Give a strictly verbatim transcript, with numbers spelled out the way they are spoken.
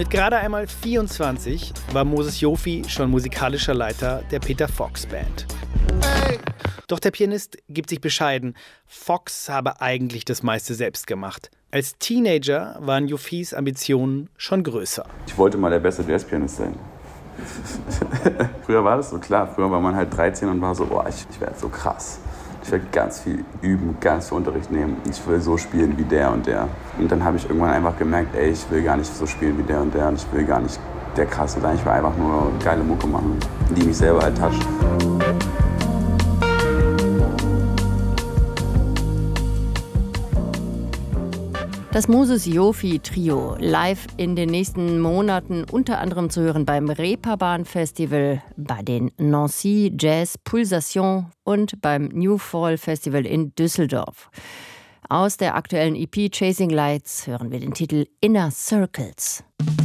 Mit gerade einmal vierundzwanzig war Moses Jofi schon musikalischer Leiter der Peter Fox Band. Hey. Doch der Pianist gibt sich bescheiden. Fox habe eigentlich das meiste selbst gemacht. Als Teenager waren Jofis Ambitionen schon größer. Ich wollte mal der beste Jazzpianist sein. Früher war das so klar. Früher war man halt dreizehn und war so, oh, ich, ich werde so krass. Ich will ganz viel üben, ganz viel Unterricht nehmen. Ich will so spielen wie der und der. Und dann habe ich irgendwann einfach gemerkt, ey, ich will gar nicht so spielen wie der und der. Und ich will gar nicht der Krasse sein. Ich will einfach nur geile Mucke machen, die mich selber halt toucht. Das Moses Jofi Trio live in den nächsten Monaten unter anderem zu hören beim Reeperbahn Festival, bei den Nancy Jazz Pulsation und beim New Fall Festival in Düsseldorf. Aus der aktuellen E P Chasing Lights hören wir den Titel Inner Circles.